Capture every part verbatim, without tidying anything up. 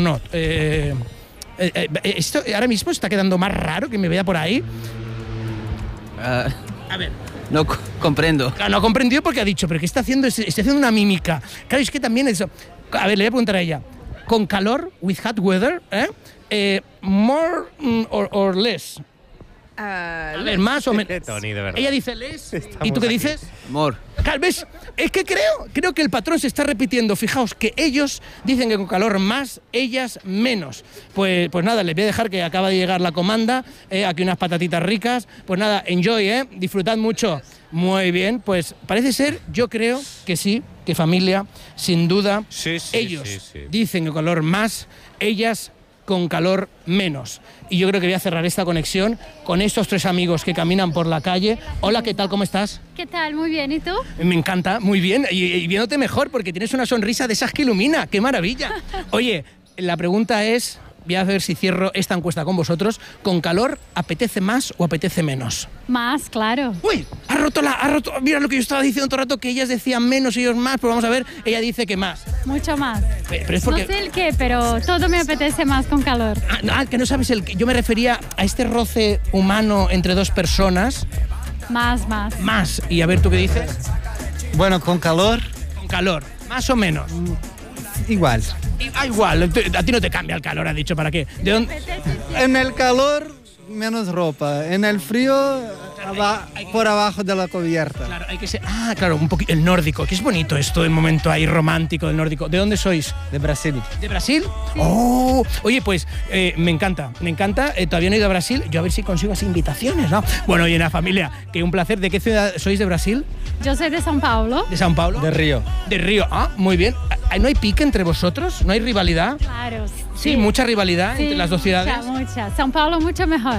no. Eh, eh, eh, esto ahora mismo está quedando más raro que me vea por ahí. Uh, A ver. No co comprendo. Claro, no ha comprendido porque ha dicho, pero ¿qué está haciendo? Está haciendo una mímica. Claro, es que también eso... A ver, le voy a preguntar a ella. Con calor, with hot weather, ¿eh? eh more mm, or, or less. Uh, A ver, más o menos. Tony, de verdad. Ella dice less. Estamos ¿Y tú qué aquí. dices? Amor. Claro, ¿ves? Es que creo, creo que el patrón se está repitiendo. Fijaos que ellos dicen que con calor más, ellas menos. Pues, pues nada, les voy a dejar que acaba de llegar la comanda. Eh, aquí unas patatitas ricas. Pues nada, enjoy, ¿eh? Disfrutad mucho. Muy bien, pues parece ser, yo creo que sí, que familia, sin duda, Sí, sí, ellos sí, sí. dicen que con calor más, ellas con calor menos. Y yo creo que voy a cerrar esta conexión con estos tres amigos que caminan por la calle. Hola, ¿qué tal? ¿Cómo estás? ¿Qué tal? Muy bien, ¿y tú? Me encanta, muy bien. Y, y viéndote mejor porque tienes una sonrisa de esas que ilumina. ¡Qué maravilla! Oye, la pregunta es, voy a ver si cierro esta encuesta con vosotros. ¿Con calor apetece más o apetece menos? Más, claro. ¡Uy! Ha roto la... Ha roto, mira lo que yo estaba diciendo todo el rato, que ellas decían menos y ellos más, pero vamos a ver, ella dice que más. Mucho más. Pero es porque... No sé el qué, pero todo me apetece más con calor. Ah, no, ah, que no sabes el... Yo me refería a este roce humano entre dos personas. Más, más. Más. Y a ver, ¿tú qué dices? Bueno, con calor, Con calor. Más o menos. igual. Y- Ah, igual. A ti no te cambia el calor, has dicho, ¿para qué? ¿De dónde? En el calor, menos ropa. En el frío, aba- por abajo de la cubierta. Claro, hay que ser... Ah, claro, un poquito... El nórdico, que es bonito esto, el momento ahí romántico del nórdico. ¿De dónde sois? De Brasil. ¿De Brasil? ¡Oh! Oye, pues eh, me encanta, me encanta. Eh, todavía no he ido a Brasil. Yo a ver si consigo esas invitaciones, ¿no? Bueno, y en la familia, que un placer. ¿De qué ciudad sois de Brasil? Yo soy de São Paulo. ¿De São Paulo? De Río. De Río. Ah, muy bien. ¿No hay pique entre vosotros? ¿No hay rivalidad? Claro. Sí, mucha rivalidad Sí, entre las dos ciudades. Mucha, mucha. São Paulo mucho mejor.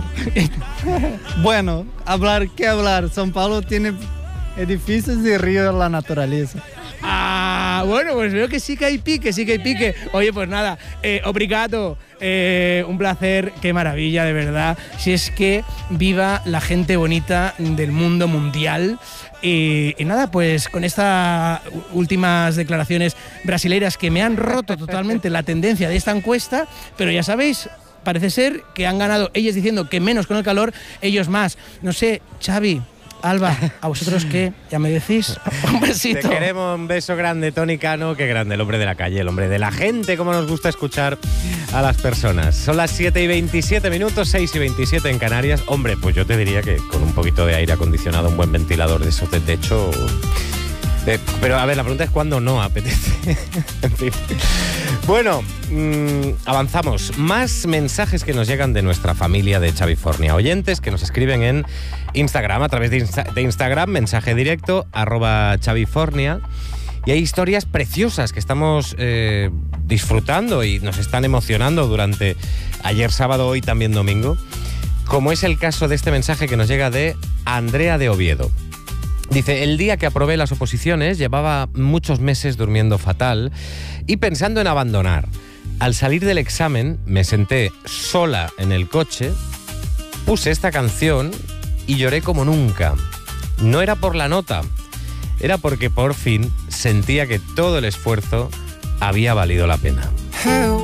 Bueno, hablar, ¿qué hablar? São Paulo tiene edificios y Río la naturaleza. Ah, bueno, pues veo que sí que hay pique, sí que hay pique. Oye, pues nada, eh, obrigado, eh, un placer, qué maravilla, de verdad. Si es que viva la gente bonita del mundo mundial. Y, y nada, pues con estas últimas declaraciones brasileiras que me han roto totalmente la tendencia de esta encuesta, pero ya sabéis, parece ser que han ganado ellas diciendo que menos con el calor, ellos más. No sé, Xavi, Alba, ¿a vosotros qué? ¿Ya me decís? Un besito. Te queremos, un beso grande, Tony Cano. Qué grande, el hombre de la calle, el hombre de la gente, como nos gusta escuchar a las personas. Son las siete y veintisiete minutos, seis y veintisiete en Canarias. Hombre, pues yo te diría que con un poquito de aire acondicionado, un buen ventilador de esos de techo... Eh, pero a ver, la pregunta es cuándo no apetece. En fin. Bueno, mmm, avanzamos. Más mensajes que nos llegan de nuestra familia de Xavifornia. Oyentes que nos escriben en Instagram, a través de, Insta de Instagram, mensaje directo, arroba Xavifornia. Y hay historias preciosas que estamos eh, disfrutando y nos están emocionando durante ayer sábado, hoy también domingo. Como es el caso de este mensaje que nos llega de Andrea de Oviedo. Dice, el día que aprobé las oposiciones llevaba muchos meses durmiendo fatal y pensando en abandonar. Al salir del examen me senté sola en el coche, puse esta canción y lloré como nunca. No era por la nota, era porque por fin sentía que todo el esfuerzo había valido la pena.